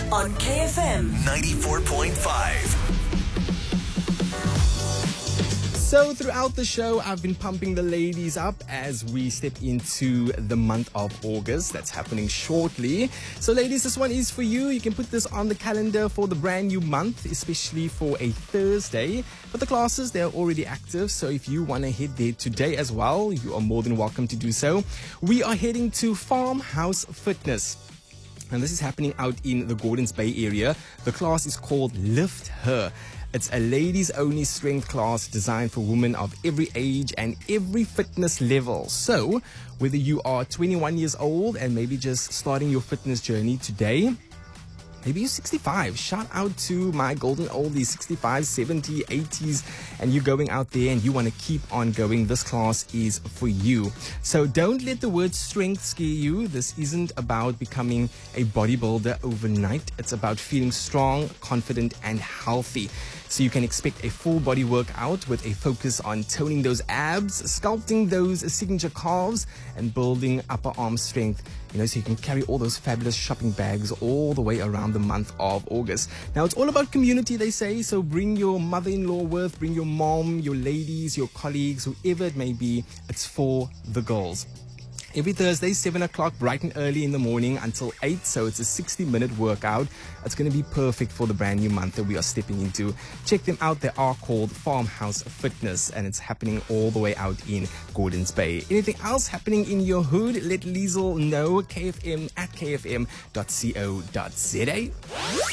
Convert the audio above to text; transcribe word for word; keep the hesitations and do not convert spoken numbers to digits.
on K F M ninety-four point five. So throughout the show, I've been pumping the ladies up as we step into the month of August. That's happening shortly. So ladies, this one is for you. You can put this on the calendar for the brand new month, especially for a Thursday. But the classes, they're already active. So if you want to head there today as well, you are more than welcome to do so. We are heading to Farmhouse Fitness. And this is happening out in the Gordons Bay area. The class is called Lift Her. It's a ladies-only strength class designed for women of every age and every fitness level. So, whether you are twenty-one years old and maybe just starting your fitness journey today, maybe you're sixty-five. Shout out to my golden oldies, sixty-five, seventy, eighties, and you're going out there and you want to keep on going. This class is for you. So don't let the word strength scare you. This isn't about becoming a bodybuilder overnight. It's about feeling strong, confident, and healthy. So you can expect a full body workout with a focus on toning those abs, sculpting those signature calves, and building upper arm strength. You know, so you can carry all those fabulous shopping bags all the way around the month of August. Now, it's all about community, they say. So bring your mother-in-law with, bring your mom, your ladies, your colleagues, whoever it may be. It's for the girls. Every Thursday, seven o'clock, bright and early in the morning until eight. So it's a sixty-minute workout. It's going to be perfect for the brand new month that we are stepping into. Check them out. They are called Farmhouse Fitness, and it's happening all the way out in Gordons Bay. Anything else happening in your hood? Let Liesl know. K F M at k f m dot co dot za.